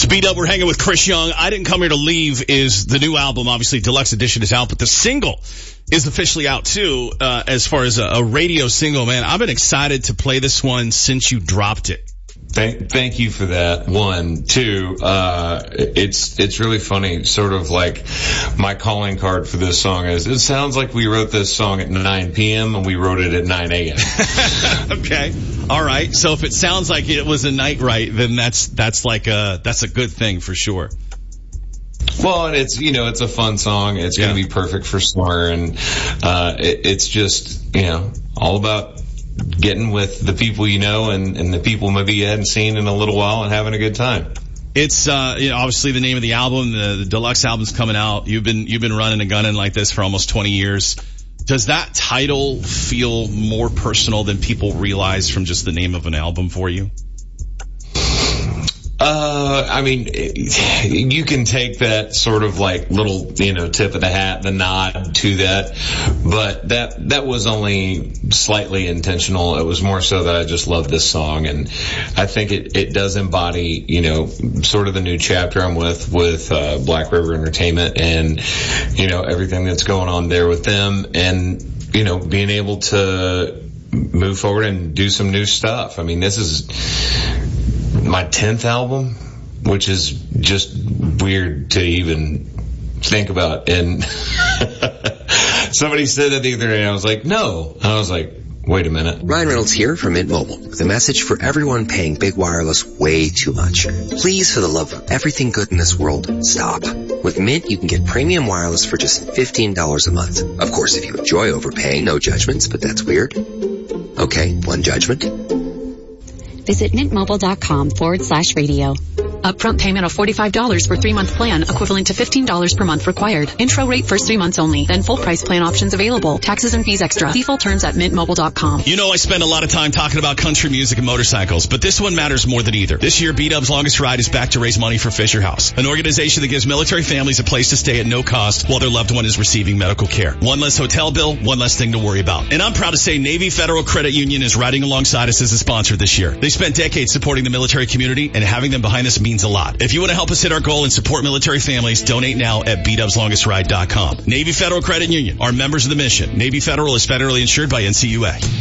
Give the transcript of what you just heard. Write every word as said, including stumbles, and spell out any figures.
It's B-Dub. We're hanging with Chris Young. I Didn't Come Here to Leave is the new album. Obviously, Deluxe Edition is out, but the single is officially out too, uh, as far as a, a radio single, man. I've been excited to play this one since you dropped it. Thank, thank you for that. One, two, uh, it's, it's really funny. Sort of like my calling card for this song is, it sounds like we wrote this song at nine p.m. and we wrote it at nine a.m. Okay. All right. So if it sounds like it was a night write, then that's, that's like a, that's a good thing for sure. Well, and it's, you know, it's a fun song. It's yeah. going to be perfect for summer. And, uh, it, it's just, you know, all about getting with the people you know and, and the people maybe you hadn't seen in a little while and having a good time. It's, uh, you know, obviously the name of the album, the, the deluxe album's coming out. You've been, you've been running and gunning like this for almost twenty years. Does that title feel more personal than people realize from just the name of an album for you? Uh, I mean, you can take that sort of like little, you know, tip of the hat, the nod to that, but that, that was only slightly intentional. It was more so that I just love this song, and I think it, it does embody, you know, sort of the new chapter I'm with, with, uh, Black River Entertainment and, you know, everything that's going on there with them, and, you know, being able to move forward and do some new stuff. I mean, this is my tenth album, which is just weird to even think about. And somebody said that the other day, and I was like, no. I was like, wait a minute. Ryan Reynolds here from Mint Mobile with a message for everyone paying big wireless way too much. Please, for the love of everything good in this world, stop. With Mint, you can get premium wireless for just fifteen dollars a month. Of course, if you enjoy overpaying, no judgments, but that's weird. Okay, one judgment. Visit mintmobile.com forward slash radio. Upfront payment of forty-five dollars for three-month plan, equivalent to fifteen dollars per month required. Intro rate first three months only. Then full price plan options available. Taxes and fees extra. See full terms at mint mobile dot com. You know I spend a lot of time talking about country music and motorcycles, but this one matters more than either. This year, B-Dub's Longest Ride is back to raise money for Fisher House, an organization that gives military families a place to stay at no cost while their loved one is receiving medical care. One less hotel bill, one less thing to worry about. And I'm proud to say Navy Federal Credit Union is riding alongside us as a sponsor this year. They spent decades supporting the military community, and having them behind us means a lot. If you want to help us hit our goal and support military families, donate now at b dubs longest ride dot com. Navy Federal Credit Union are members of the mission. Navy Federal is federally insured by N C U A.